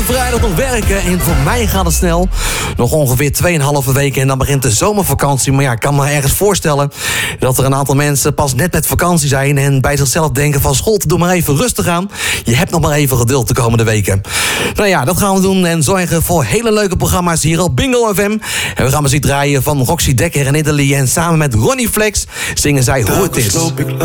vrijdag nog werken en voor mij gaat het snel. Nog ongeveer 2,5 weken en dan begint de zomervakantie. Maar ja, ik kan me ergens voorstellen dat er een aantal mensen pas net met vakantie zijn en bij zichzelf denken van Scholt, doe maar even rustig aan. Je hebt nog maar even geduld de komende weken. Nou ja, dat gaan we doen en zorgen voor hele leuke programma's hier op Bingo FM. En we gaan muziek draaien van Roxy Dekker en Italy en samen met Ronnie Flex zingen zij Hoe Het Is.